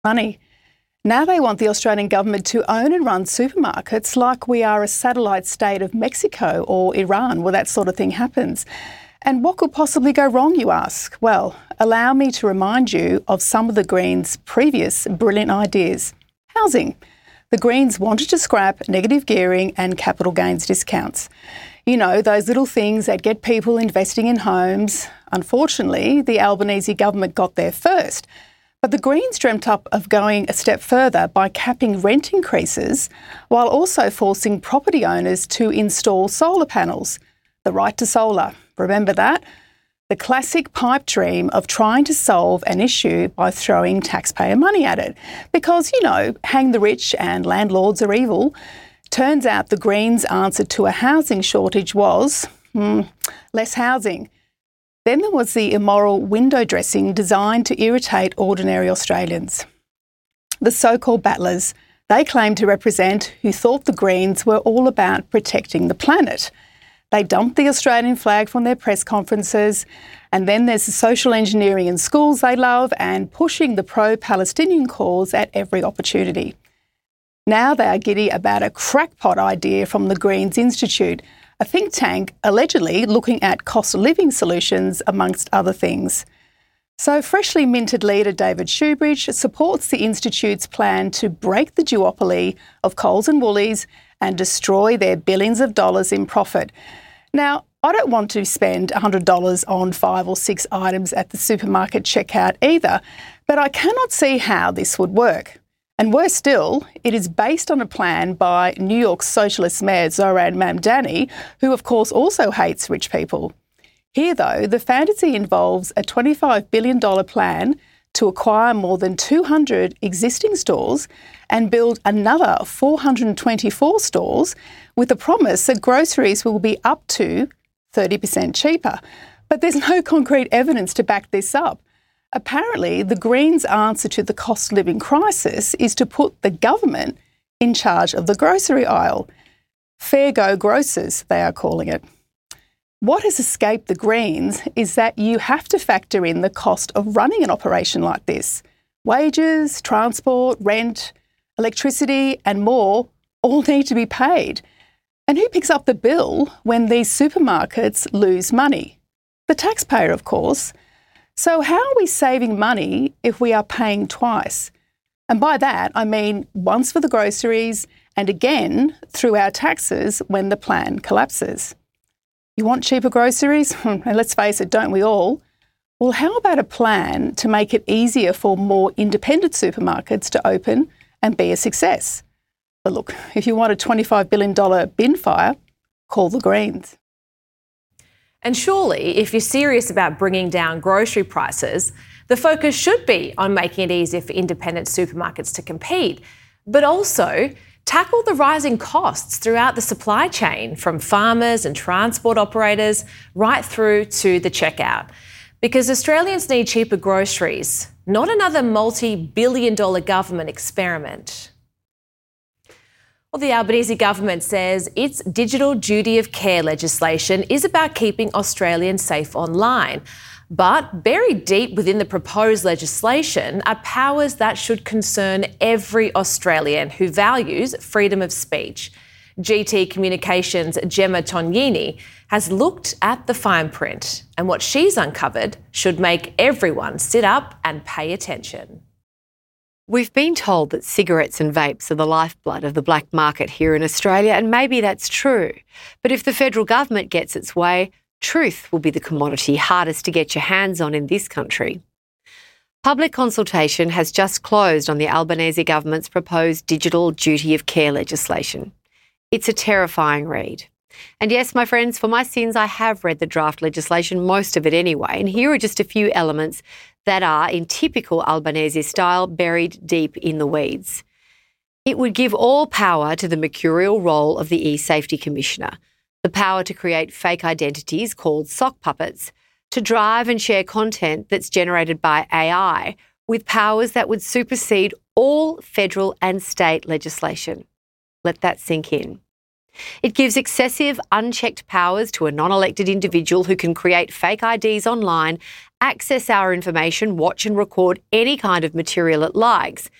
Money. Now they want the Australian government to own and run supermarkets like we are a satellite state of Mexico or Iran, where that sort of thing happens. And what could possibly go wrong, you ask? Well, allow me to remind you of some of the Greens' previous brilliant ideas. Housing. The Greens wanted to scrap negative gearing and capital gains discounts. You know, those little things that get people investing in homes. Unfortunately, the Albanese government got there first. But the Greens dreamt up of going a step further by capping rent increases while also forcing property owners to install solar panels. The right to solar. Remember that? The classic pipe dream of trying to solve an issue by throwing taxpayer money at it. Because, you know, hang the rich and landlords are evil. Turns out the Greens' answer to a housing shortage was less housing. Then there was the immoral window dressing designed to irritate ordinary Australians. The so-called battlers, they claimed to represent who thought the Greens were all about protecting the planet. They dumped the Australian flag from their press conferences, and then there's the social engineering in schools they love and pushing the pro-Palestinian cause at every opportunity. Now they are giddy about a crackpot idea from the Greens Institute, a think tank allegedly looking at cost of living solutions amongst other things. So freshly minted leader David Shoebridge supports the Institute's plan to break the duopoly of Coles and Woolies and destroy their billions of dollars in profit. Now, I don't want to spend $100 on 5 or 6 items at the supermarket checkout either, but I cannot see how this would work. And worse still, it is based on a plan by New York's socialist mayor Zoran Mamdani, who of course also hates rich people. Here though, the fantasy involves a $25 billion plan to acquire more than 200 existing stores and build another 424 stores with the promise that groceries will be up to 30% cheaper. But there's no concrete evidence to back this up. Apparently, the Greens' answer to the cost of living crisis is to put the government in charge of the grocery aisle. Fair go grocers, they are calling it. What has escaped the Greens is that you have to factor in the cost of running an operation like this. Wages, transport, rent, electricity and more all need to be paid. And who picks up the bill when these supermarkets lose money? The taxpayer, of course. So how are we saving money if we are paying twice? And by that, I mean once for the groceries and again through our taxes when the plan collapses. You want cheaper groceries? And let's face it, don't we all? Well, how about a plan to make it easier for more independent supermarkets to open and be a success? But look, if you want a $25 billion bin fire, call the Greens. And surely, if you're serious about bringing down grocery prices, the focus should be on making it easier for independent supermarkets to compete, but also tackle the rising costs throughout the supply chain, from farmers and transport operators right through to the checkout. Because Australians need cheaper groceries, not another multi-billion-dollar government experiment. Well, the Albanese government says its digital duty of care legislation is about keeping Australians safe online. But buried deep within the proposed legislation are powers that should concern every Australian who values freedom of speech. GT Communications' Gemma Tognini has looked at the fine print, and what she's uncovered should make everyone sit up and pay attention. We've been told that cigarettes and vapes are the lifeblood of the black market here in Australia, and maybe that's true. But if the federal government gets its way, truth will be the commodity hardest to get your hands on in this country. Public consultation has just closed on the Albanese government's proposed digital duty of care legislation. It's a terrifying read. And yes, my friends, for my sins, I have read the draft legislation, most of it anyway, and here are just a few elements that are, in typical Albanese style, buried deep in the weeds. It would give all power to the mercurial role of the e-Safety Commissioner, the power to create fake identities called sock puppets, to drive and share content that's generated by AI, with powers that would supersede all federal and state legislation. Let that sink in. It gives excessive, unchecked powers to a non-elected individual who can create fake IDs online, access our information, watch and record any kind of material it likes,